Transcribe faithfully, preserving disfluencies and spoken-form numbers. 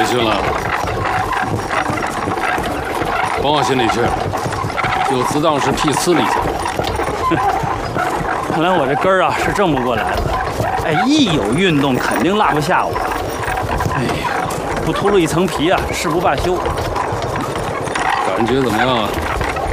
心了，甭往心里去，有自当是屁呲里去。 看来我这根儿啊是正不过来了。哎，一有运动肯定落不下我。哎呀，不秃噜一层皮啊，誓不罢休。 感觉怎么样啊？